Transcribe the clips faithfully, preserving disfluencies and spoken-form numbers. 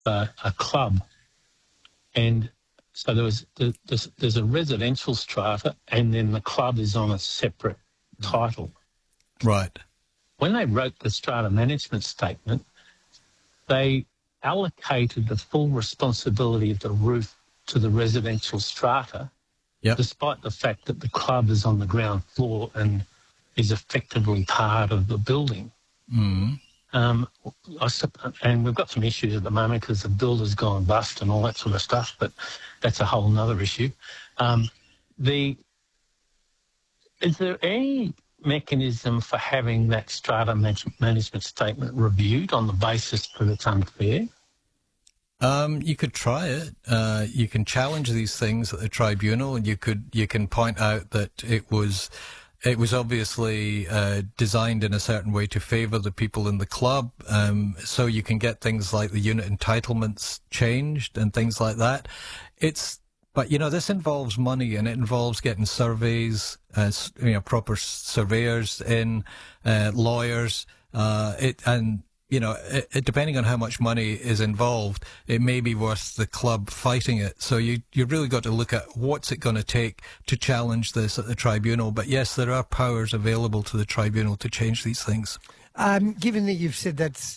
uh, a club. And so there was there's, there's a residential strata, and then the club is on a separate title. Right. When they wrote the strata management statement, they allocated the full responsibility of the roof to the residential strata, yep. despite the fact that the club is on the ground floor and is effectively part of the building. Mm. Um, I, and we've got some issues at the moment because the builder's gone bust and all that sort of stuff, but that's a whole other issue. Um, the is there any mechanism for having that strata management statement reviewed on the basis that it's unfair? Um, you could try it. Uh, you can challenge these things at the tribunal, and you could you can point out that it was it was obviously uh, designed in a certain way to favour the people in the club. Um, so you can get things like the unit entitlements changed and things like that. It's But, you know, this involves money, and it involves getting surveys, uh, you know, proper surveyors in, uh, lawyers, uh, it, and, you know, it, it, depending on how much money is involved, it may be worth the club fighting it. So you, you've really got to look at what's it going to take to challenge this at the tribunal. But yes, there are powers available to the tribunal to change these things. Um, given that you've said that's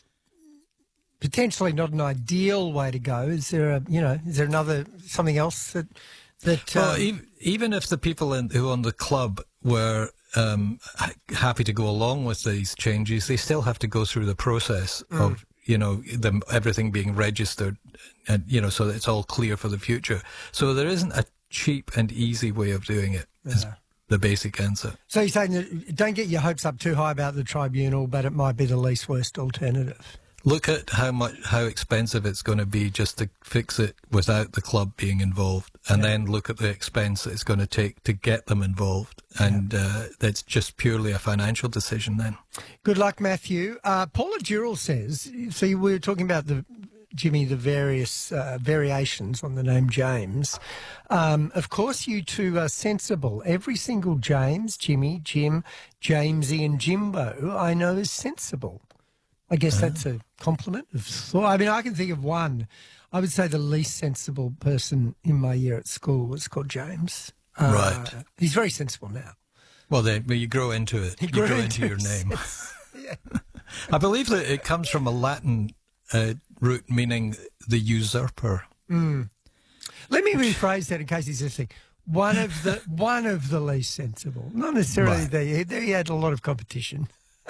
potentially not an ideal way to go, is there a, you know, is there another, something else that, that, well, um, e- even if the people in, who own the club were, um, happy to go along with these changes, they still have to go through the process mm. of, you know, them, everything being registered and, you know, so that it's all clear for the future. So there isn't a cheap and easy way of doing it. Yeah. Is the basic answer. So you're saying that don't get your hopes up too high about the tribunal, but it might be the least worst alternative. Look at how much, how expensive it's going to be just to fix it without the club being involved, and yeah. then look at the expense that it's going to take to get them involved, and yeah. uh, that's just purely a financial decision then. Good luck, Matthew. Uh, Paula Durrell says, so we were talking about the, Jimmy, the various uh, variations on the name James. Um, of course, you two are sensible. Every single James, Jimmy, Jim, Jamesy and Jimbo I know is sensible. I guess that's a compliment of thought. I mean, I can think of one. I would say the least sensible person in my year at school was called James. Uh, right. He's very sensible now. Well, then, well, you grow into it. He you grow grow into, into your name. Yeah. I believe that it comes from a Latin uh, root meaning the usurper. Mm. Let me rephrase that in case he's listening. One of the one of the least sensible. Not necessarily right. the, he had a lot of competition.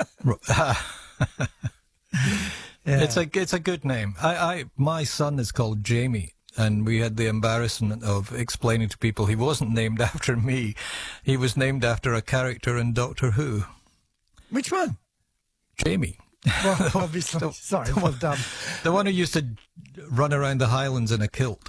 Yeah. It's a it's a good name. I, I my son is called Jamie, and we had the embarrassment of explaining to people he wasn't named after me. He was named after a character in Doctor Who. Which one? Jamie. Well, obviously. the, Sorry, the well one, done. The one who used to run around the Highlands in a kilt.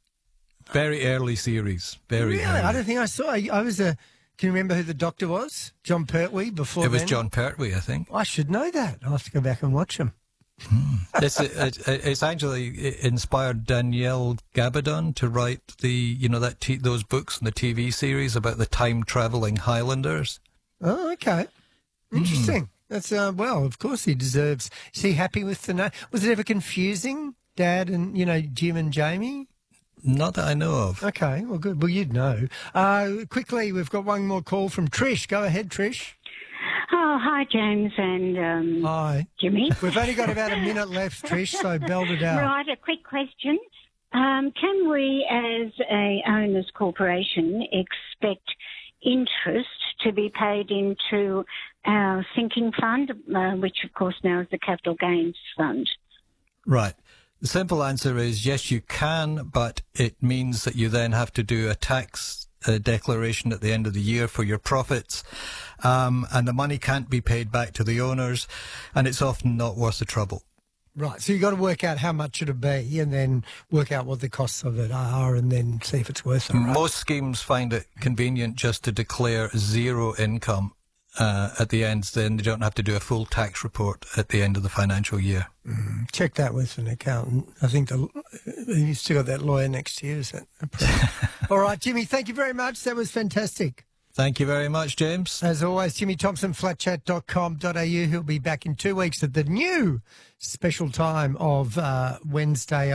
Very early series. Very really? early. I don't think I saw. I, I was a. Can you remember who the Doctor was? John Pertwee. Before it was then? John Pertwee, I think. I should know that. I'll have to go back and watch him. Hmm. It's, it, it's actually inspired Danielle Gabaldon to write the, you know, that t- those books and the T V series about the time-travelling Highlanders. Oh, okay. Interesting. Mm. That's, uh, well, of course he deserves. Is he happy with the name? Was it ever confusing, Dad and, you know, Jim and Jamie? Not that I know of. Okay, well, good. Well, you'd know. Uh, quickly, we've got one more call from Trish. Go ahead, Trish. Oh, hi, James and um, hi. Jimmy. We've only got about a minute left, Trish, so belt it out. Right, a quick question. Um, can we, as a owners corporation, expect interest to be paid into our sinking fund, uh, which, of course, now is the capital gains fund? Right. The simple answer is yes, you can, but it means that you then have to do a tax uh, declaration at the end of the year for your profits, um, and the money can't be paid back to the owners, and it's often not worth the trouble. Right, so you've got to work out how much it'll be and then work out what the costs of it are and then see if it's worth it. Right? Most schemes find it convenient just to declare zero income Uh, at the end, then they don't have to do a full tax report at the end of the financial year. Mm, check that with an accountant. I think the, you still got that lawyer next to you, is that? All right, Jimmy, thank you very much. That was fantastic. Thank you very much, James. As always, Jimmy Thompson, flat chat dot com dot a u. He'll be back in two weeks at the new special time of uh, Wednesday.